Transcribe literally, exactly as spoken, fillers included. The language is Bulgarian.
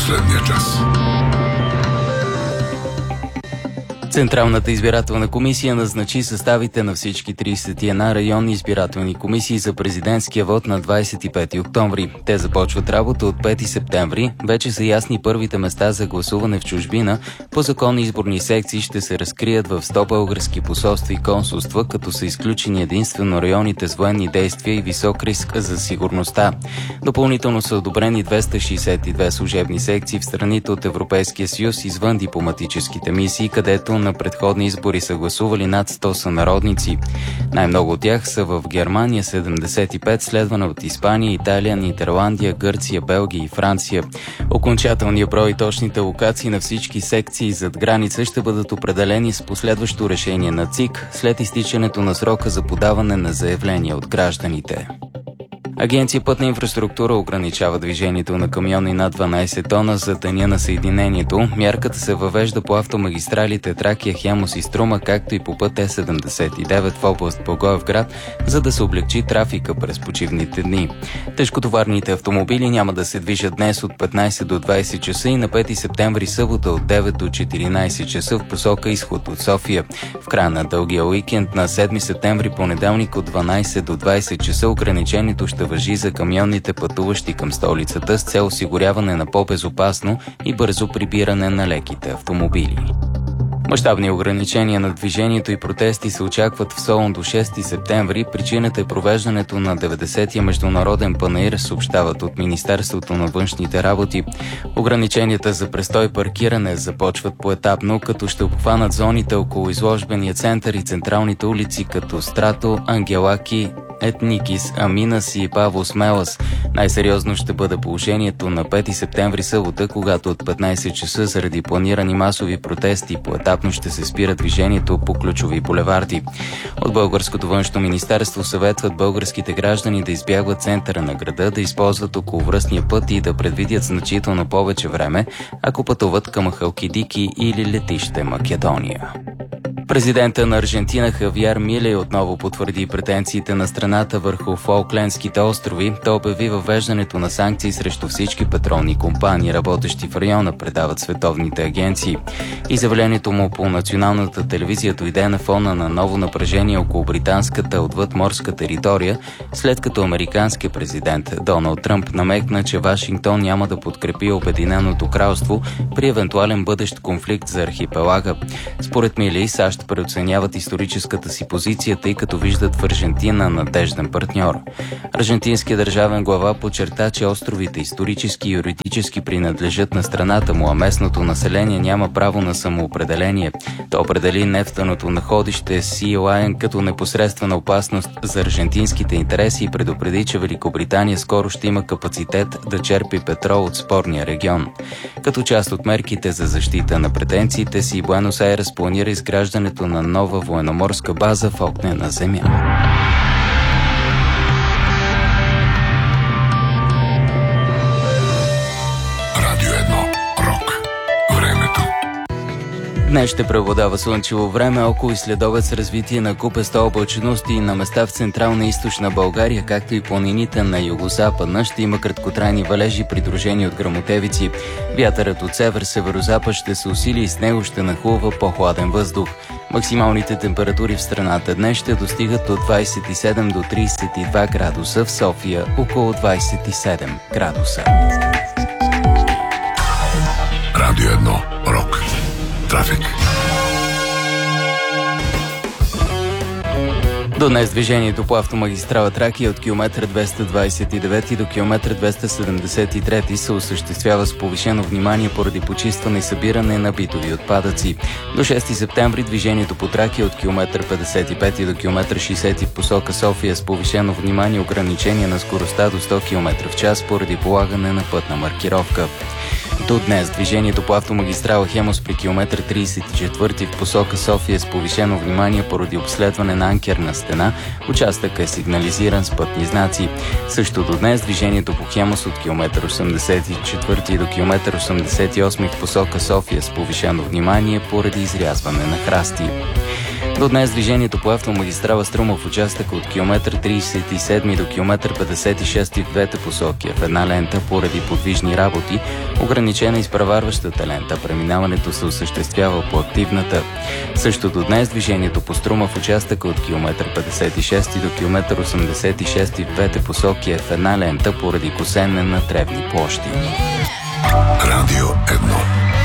последния час. Централната избирателна комисия назначи съставите на всички тридесет и една районни избирателни комисии за президентския вод на двадесет и пети октомври. Те започват работа от пети септември. Вече са ясни първите места за гласуване в чужбина. По закон изборни секции ще се разкрият в сто български посолства и консулства, като са изключени единствено районите с военни действия и висок риск за сигурността. Допълнително са одобрени двеста шейсет и две служебни секции в страните от Европейския съюз извън дипломатическите мисии, където на предходни избори са гласували над сто сънародници. Най-много от тях са в Германия седемдесет и пет, следвана от Испания, Италия, Нидерландия, Гърция, Белгия и Франция. Окончателният брой и точните локации на всички секции зад граница ще бъдат определени с последващо решение на ЦИК след изтичането на срока за подаване на заявления от гражданите. Агенция Пътна инфраструктура ограничава движението на камиони над дванадесет тона за деня на съединението. Мярката се въвежда по автомагистралите Тракия, Хемус и Струма, както и по път Е седемдесет и девет в област Благоевград, за да се облегчи трафика през почивните дни. Тежкотоварните автомобили няма да се движат днес от петнадесет до двадесет часа и на пети септември събота от девет до четиринадесет часа в посока изход от София. В края на дългия уикенд на седми септември понеделник от дванадесет до двадесет часа ограничението ще важи за камионните пътуващи към столицата с цел осигуряване на по-безопасно и бързо прибиране на леките автомобили. Мащабни ограничения на движението и протести се очакват в Солун до шести септември. Причината е провеждането на деветдесетия международен панаир, съобщават от Министерството на външните работи. Ограниченията за престой и паркиране започват поетапно, като ще обхванат зоните около изложбения център и централните улици като Страто, Ангелаки, Етникис, Аминас и Павло Смелас. Най-сериозно ще бъде положението на пети септември събота, когато от петнадесет часа заради планирани масови протести поетапно ще се спира движението по ключови булеварди. От Българското външно министерство съветват българските граждани да избягват центъра на града, да използват околовръстния път и да предвидят значително повече време, ако пътуват към Халкидики или летище Македония. Президента на Аржентина Хавиер Милей отново потвърди претенциите на страната върху Фолклендските острови. Той обяви въвеждането на санкции срещу всички петролни компании, работещи в района, предават световните агенции. Изявлението му по националната телевизия дойде на фона на ново напрежение около британската отвъдморска територия, след като американският президент Доналд Тръмп намекна, че Вашингтон няма да подкрепи Обединеното кралство при евентуален бъдещ конфликт за архипелага. Според Милей, САЩ преоценяват историческата си позиция, тъй като виждат в Аржентина надежден партньор. Аржентинският държавен глава подчерта, че островите исторически и юридически принадлежат на страната му, а местното население няма право на самоопределение. Той определи нефтеното находище Си Лайън като непосредствена опасност за аржентинските интереси и предупреди, че Великобритания скоро ще има капацитет да черпи петрол от спорния регион. Като част от мерките за защита на претенциите си, Буенос Айрес планира изграждането на нова военноморска база в огнена земя. Радио едно. Рок. Времето. Днес ще преобладава слънчево време, около и следобед с развитие на купеста облачност и на места в централна и източна България, както и планините на югозападна. Ще има краткотрайни валежи, придружени от гръмотевици. Вятърът от север-северозапад ще се усили и с него ще нахлува по-хладен въздух. Максималните температури в страната днес ще достигат от двадесет и седем до тридесет и два градуса, в София около двадесет и седем градуса. Радио едно. Рок. Трафик. До днес движението по автомагистрала Тракия от километър двеста двадесет и девет до километър двеста седемдесет и три се осъществява с повишено внимание поради почистване и събиране на битови отпадъци. До шести септември движението по Тракия от километър петдесет и пет до километър шейсет в посока София с повишено внимание ограничение на скоростта до сто километра в час поради полагане на пътна маркировка. До днес движението по автомагистрала Хемус при километър тридесет и четвърти в посока София с повишено внимание поради обследване на анкерна стена. Участъкът е сигнализиран с пътни знаци. Също до днес движението по Хемус от километър осемдесет и четвърти до километър осемдесет и осми в посока София с повишено внимание поради изрязване на храсти. До днес движението по автомагистрала Струма в участъка от километър тридесет и седми до километър петдесет и шести в двете посоки е в една лента поради подвижни работи, ограничена изпреварващата лента. Преминаването се осъществява по активната. Също до днес движението по Струма в участъка от километър петдесет и шести до километър осемдесет и шести в двете посоки е в една лента поради косене на тревни площи. Радио едно.